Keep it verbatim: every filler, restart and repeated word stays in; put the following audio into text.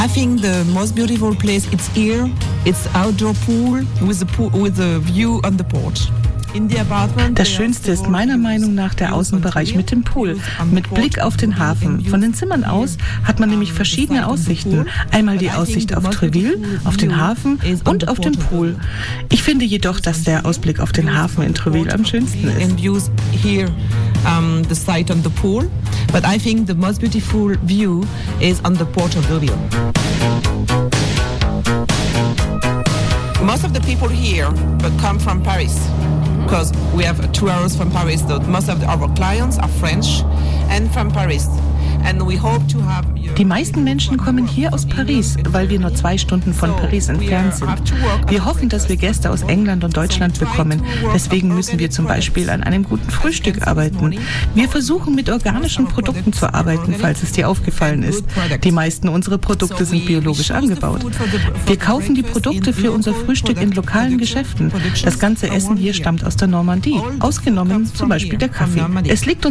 I think the most beautiful place it's here. It's outdoor pool with a pool with a view on the porch. Das Schönste ist meiner Meinung nach der Außenbereich mit dem Pool, mit Blick auf den Hafen. Von den Zimmern aus hat man nämlich verschiedene Aussichten. Einmal die Aussicht auf Treville, auf den Hafen und auf den Pool. Ich finde jedoch, dass der Ausblick auf den Hafen in Treville am schönsten ist. Um, the sight on the pool, but I think the most beautiful view is on the port of Deauville. Most of the people here come from Paris because we have two hours from Paris. So most of the, our clients are French and from Paris. And we hope to have Die meisten Menschen kommen hier aus Paris, weil wir nur zwei Stunden von Paris entfernt sind. Wir hoffen, dass wir Gäste aus England und Deutschland bekommen. Deswegen müssen wir zum Beispiel an einem guten Frühstück arbeiten. Wir versuchen mit organischen Produkten zu arbeiten, falls es dir aufgefallen ist. Die meisten unserer Produkte sind biologisch angebaut. Wir kaufen die Produkte für unser Frühstück in lokalen Geschäften. Das ganze Essen hier stammt aus der Normandie, ausgenommen zum Beispiel der Kaffee. Es liegt